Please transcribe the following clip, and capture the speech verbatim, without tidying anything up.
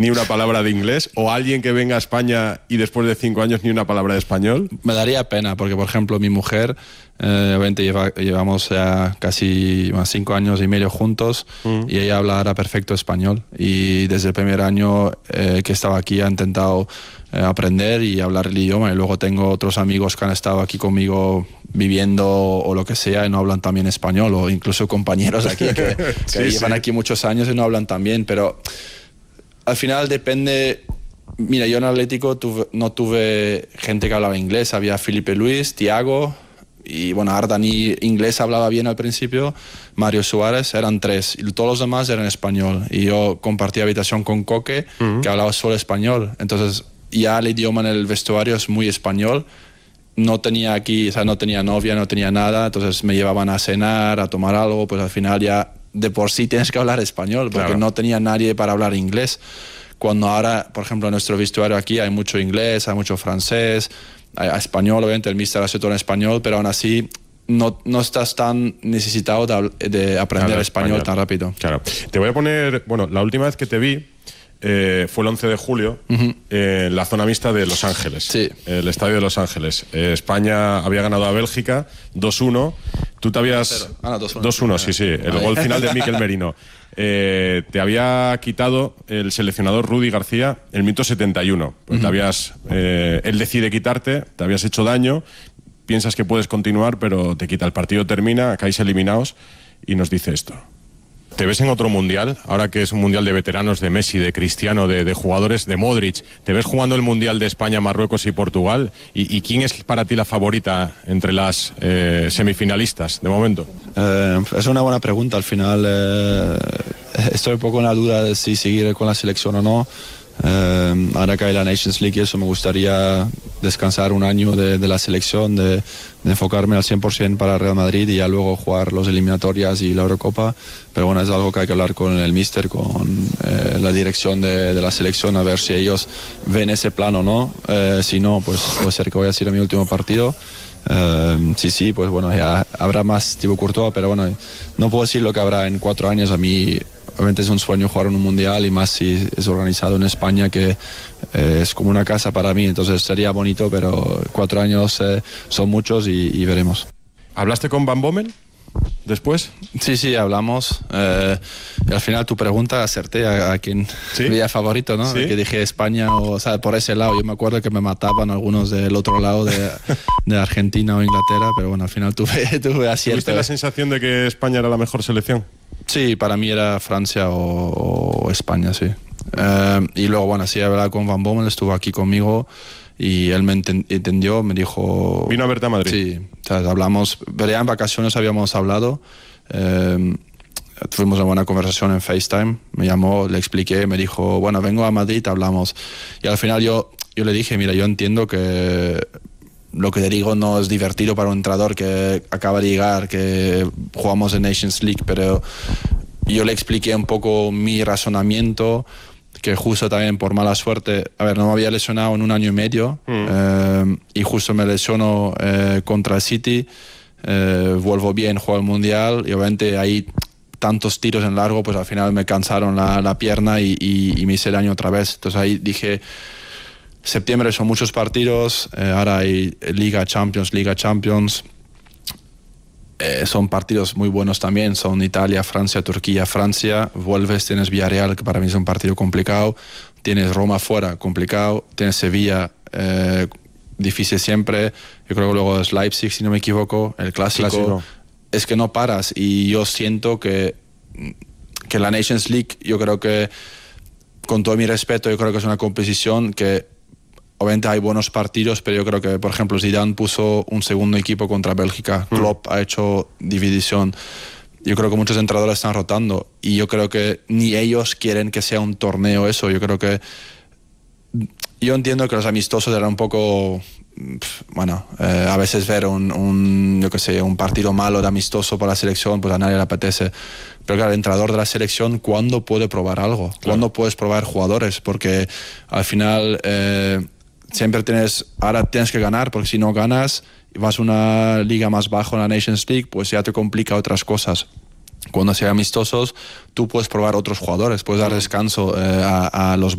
ni una palabra de inglés? ¿O alguien que venga a España y después de cinco años ni una palabra de español? Me daría pena, porque por ejemplo mi mujer, eh, obviamente lleva, llevamos ya casi más cinco años y medio juntos, mm. y ella habla ahora perfecto español. Y desde el primer año eh, que estaba aquí ha intentado eh, aprender y hablar el idioma. Y luego tengo otros amigos que han estado aquí conmigo viviendo o lo que sea y no hablan también español, o incluso compañeros aquí que, que sí, llevan sí. aquí muchos años y no hablan tan bien, pero al final depende. Mira, yo en Atlético tuve, no tuve gente que hablaba inglés, había Felipe Luis, Thiago y bueno, Ardani inglés hablaba bien al principio, Mario Suárez, eran tres y todos los demás eran español, y yo compartía habitación con Coque, uh-huh. que hablaba solo español, entonces ya el idioma en el vestuario es muy español. No tenía aquí, o sea, no tenía novia, no tenía nada, entonces me llevaban a cenar, a tomar algo, pues al final ya de por sí tienes que hablar español, porque claro. no tenía nadie para hablar inglés. Cuando ahora, por ejemplo, en nuestro vestuario aquí hay mucho inglés, hay mucho francés, hay español, obviamente el míster hace todo en español, pero aún así no, no estás tan necesitado de, de aprender claro, español, español tan rápido. Claro. Te voy a poner, bueno, la última vez que te vi, Eh, fue el once de julio, uh-huh. eh, en la zona mixta de Los Ángeles, sí. el estadio de Los Ángeles. Eh, España había ganado a Bélgica dos uno. Tú te habías... Ah, no, dos uno. dos uno, sí, sí. El gol final de Mikel Merino. Eh, te había quitado el seleccionador Rudy García el minuto setenta y uno. Pues uh-huh. te habías, eh, él decide quitarte, te habías hecho daño, piensas que puedes continuar, pero te quita. El partido termina, acáis eliminados y nos dice esto. ¿Te ves en otro mundial? Ahora que es un mundial de veteranos, de Messi, de Cristiano, de, de jugadores, de Modric. ¿Te ves jugando el mundial de España, Marruecos y Portugal? ¿Y, y quién es para ti la favorita entre las eh, semifinalistas de momento? Eh, es una buena pregunta. Al final eh, estoy un poco en la duda de si seguir con la selección o no. Eh, ahora que hay la Nations League y eso, me gustaría descansar un año de, de la selección, de, de enfocarme al cien por ciento para Real Madrid y ya luego jugar los eliminatorias y la Eurocopa. Pero bueno, es algo que hay que hablar con el míster, con eh, la dirección de, de la selección, a ver si ellos ven ese plan o no. Eh, si no, pues puede ser que voy a ir a mi último partido. Uh, sí, sí, pues bueno, ya habrá más tipo Courtois, pero bueno, no puedo decir lo que habrá en cuatro años. A mí obviamente es un sueño jugar en un mundial, y más si es organizado en España, que eh, es como una casa para mí, entonces sería bonito, pero cuatro años eh, son muchos y, y veremos. ¿Hablaste con Van Bommel después? Sí, sí, hablamos. Eh, al final tu pregunta acerté a, a quien ¿Sí? veía favorito, ¿no? ¿Sí? Que dije España, o, o sea, por ese lado. Yo me acuerdo que me mataban algunos del otro lado de, de Argentina o Inglaterra, pero bueno, al final tuve, tuve acierto. ¿Tuviste la sensación de que España era la mejor selección? Sí, para mí era Francia o, o España, sí. Eh, y luego, bueno, sí, he hablado con Van Bommel, estuvo aquí conmigo y él me entendió, me dijo... ¿Vino a verte a Madrid? Sí, o sea, hablamos, pero ya en vacaciones habíamos hablado, eh, tuvimos una buena conversación en FaceTime, me llamó, le expliqué, me dijo, bueno, vengo a Madrid, hablamos. Y al final yo, yo le dije, mira, yo entiendo que lo que te digo no es divertido para un entrenador que acaba de llegar, que jugamos en Nations League, pero yo le expliqué un poco mi razonamiento, que justo también por mala suerte, a ver, no me había lesionado en un año y medio, mm. eh, y justo me lesiono eh, contra el City, eh, vuelvo bien, juego el Mundial, y obviamente ahí tantos tiros en largo, pues al final me cansaron la, la pierna y, y, y me hice daño otra vez. Entonces ahí dije, septiembre son muchos partidos, eh, ahora hay Liga Champions, Liga Champions, Eh, son partidos muy buenos también, son Italia, Francia, Turquía, Francia, vuelves, tienes Villarreal, que para mí es un partido complicado, tienes Roma fuera, complicado, tienes Sevilla, eh, difícil siempre, yo creo que luego es Leipzig, si no me equivoco, el clásico, clásico. Es que no paras, y yo siento que, que la Nations League, yo creo que, con todo mi respeto, yo creo que es una competición que obviamente hay buenos partidos, pero yo creo que, por ejemplo, Zidane puso un segundo equipo contra Bélgica. Mm. Klopp ha hecho división. Yo creo que muchos entrenadores están rotando y yo creo que ni ellos quieren que sea un torneo eso. Yo creo que... Yo entiendo que los amistosos eran un poco... Bueno, eh, a veces ver un, un, yo qué sé, un partido malo de amistoso para la selección, pues a nadie le apetece. Pero claro, el entrenador de la selección, ¿cuándo puede probar algo? Claro. ¿Cuándo puedes probar jugadores? Porque al final... Eh, siempre tienes, ahora tienes que ganar, porque si no ganas y vas a una liga más baja en la Nations League, pues ya te complica otras cosas. Cuando sean amistosos, tú puedes probar otros jugadores, puedes dar descanso eh, a, a los